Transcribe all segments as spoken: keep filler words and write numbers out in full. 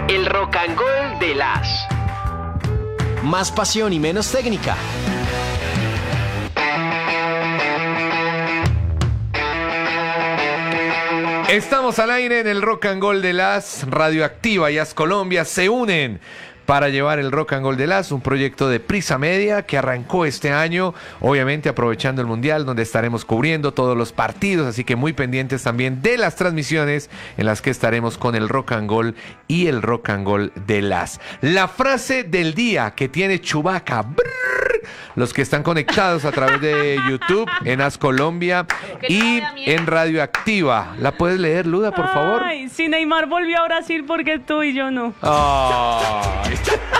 El Rock and Roll de las. Más pasión y menos técnica. Estamos al aire en el Rock and Roll de las. Radioactiva y As Colombia se unen para llevar el Rock and Roll de las, un proyecto de Prisa Media que arrancó este año, obviamente aprovechando el Mundial, donde estaremos cubriendo todos los partidos, así que muy pendientes también de las transmisiones en las que estaremos con el Rock and Roll y el Rock and Roll de las. La frase del día que tiene Chewbacca. Brrr, los que están conectados a través de YouTube, en As Colombia y en Radioactiva. ¿La puedes leer, Luda, por favor? Ay, si Neymar volvió a Brasil, ¿por qué tú y yo no? Ay.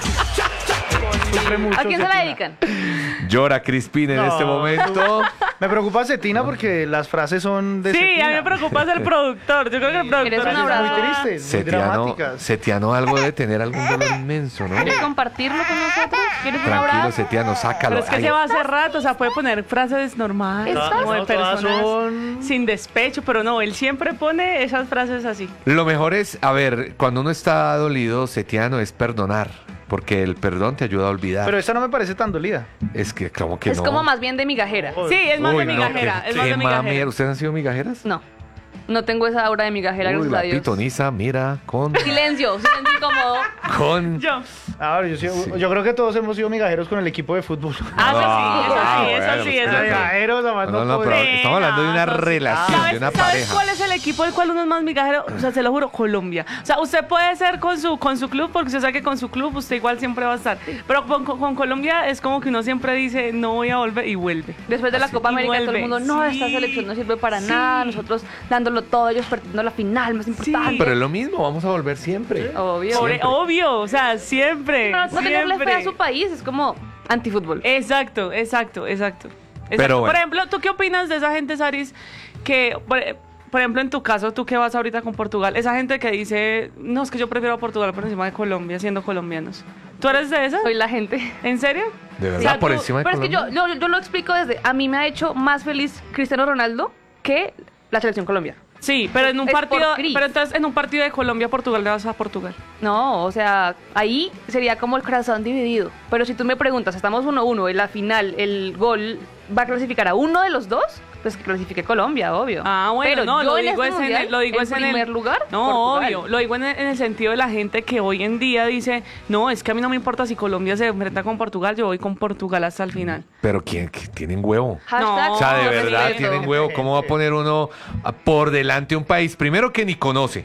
¿A quién se la dedican? Llora Crispín en no. este momento. Me preocupa Cetina porque las frases son de Sí, Cetina. a mí me preocupa ser productor. Yo creo que el productor Eres es una muy triste, muy Setiano, dramáticas. Setiano algo debe tener algún dolor inmenso, ¿no? ¿Quieres compartirlo con nosotros? ¿Quieres un Tranquilo, abrazo? Setiano, sácalo. Pero es que Ay, se va hace rato, o sea, puede poner frases normales, ¿Estás? como de No, todas personas son- sin despecho, pero no, él siempre pone esas frases así. Lo mejor es, a ver, cuando uno está dolido, Setiano, es perdonar. Porque el perdón te ayuda a olvidar. Pero esta no me parece tan dolida. Es que, como que Es no. como más bien de migajera. Sí, es más Uy, de no, migajera, qué- es más qué de migajera. mamera. ¿Ustedes han sido migajeras? No, no tengo esa aura de migajera, Uy, gracias la a Dios. pitoniza, mira, con... Silencio, silencio incómodo. con... Yo. A ver, yo, sí- yo creo que todos hemos sido migajeros con el equipo de fútbol. Ah, eso sí, eso Ah, sí, eso bueno, sí, pues, eso sí. Migajeros, a más No, no no, pero poder. Sí, estamos hablando de una no, eso sí. relación, ¿Sabes, de una ¿sabes pareja. cuál es el equipo del cual uno es más migajero? O sea, se lo juro, Colombia. O sea, usted puede ser con su con su club, porque usted sabe que con su club usted igual siempre va a estar. Pero con, con- con Colombia es como que uno siempre dice, no voy a volver, y vuelve. Después de la Copa Y América todo vuelve. el mundo, no, esta Sí, selección no sirve para sí. nada, nosotros dándolo todo, ellos perdiendo la final más importante. Pero es lo mismo, vamos a volver siempre. Obvio. Pobre- Siempre. obvio, o sea, siempre. No, no tenerle fe a siempre. su país es como antifútbol. Exacto, exacto, exacto. exacto. Pero bueno. Por ejemplo, ¿tú qué opinas de esa gente, Saris, que, por, por ejemplo, en tu caso, tú que vas ahorita con Portugal, esa gente que dice, no, es que yo prefiero a Portugal por encima de Colombia, siendo colombianos? ¿Tú eres de esas? Soy la gente. ¿En serio? De verdad, O sea, por tú- encima de Pero es que yo, Colombia. yo, yo lo explico desde, a mí me ha hecho más feliz Cristiano Ronaldo que la selección Colombia. Sí, pero en un Es por partido, Cris. pero entonces en un partido de Colombia-Portugal le vas a Portugal. No, o sea, ahí sería como el corazón dividido. Pero si tú me preguntas, estamos uno uno, en la final, el gol va a clasificar a uno de los dos, pues que clasifique Colombia, obvio. Ah, bueno, Pero no, yo lo en digo este es en mundial, el, lo digo en es en primer el lugar, No, Portugal. obvio, lo digo en el, en el sentido de la gente que hoy en día dice, no, es que a mí no me importa si Colombia se enfrenta con Portugal, yo voy con Portugal hasta el final. Pero ¿quién? ¿Qué- ¿Tienen huevo? Hashtag No, O sea, de no verdad respeto. tienen huevo. ¿Cómo va a poner uno a- por delante un país? Primero que ni conoce.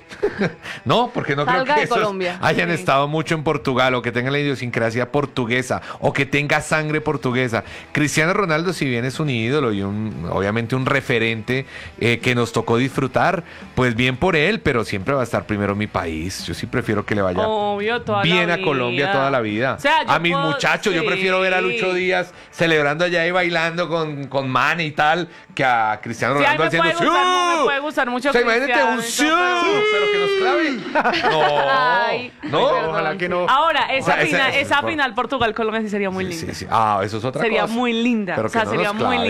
No, porque no Salga creo que de esos Colombia. hayan Sí. estado mucho en Portugal o que tengan la idiosincrasia portuguesa o que tenga sangre portuguesa. Cristiano Ronaldo, si bien es un ídolo y un, obviamente un referente eh, que nos tocó disfrutar, pues bien por él, pero siempre va a estar primero mi país. Yo sí prefiero que le vaya Obvio, toda bien la a Colombia vida. toda la vida. O sea, yo a mis puedo- muchachos, yo sí. prefiero ver a Lucho Díaz celebrando allá y bailando con, con Mane y tal, que a Cristiano Sí, a mí Ronaldo me haciendo puede gustar, ¡siu! me puede gustar mucho O sea, imagínate Cristiano, un eso, ¡siu! pero- pero que nos clave. No, Ay, no. perdón. Ojalá que no. Ahora, esa, O sea, esa- final, esa- esa por- final Portugal-Colombia sí sería muy Sí, linda. sí. Ah, eso es otra Sería cosa. muy linda. Pero O sea, que no sería nos muy clave.